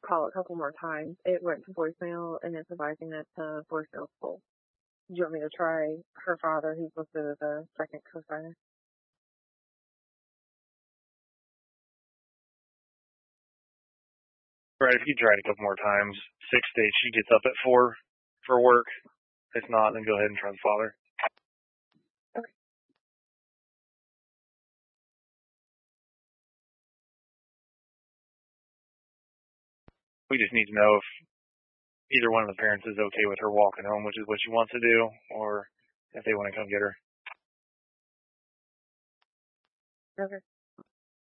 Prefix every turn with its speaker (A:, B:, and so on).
A: call a couple more times. It went to voicemail, and it's advising that the voicemail's full. Do you want me to try her father, who's listed as a second co-signer?
B: Right, if you try it a couple more times, 6 states she gets up at 4 for work. If not, then go ahead and try the father.
A: Okay.
B: We just need to know if either one of the parents is okay with her walking home, which is what she wants to do, or if they want to come get her.
A: Okay.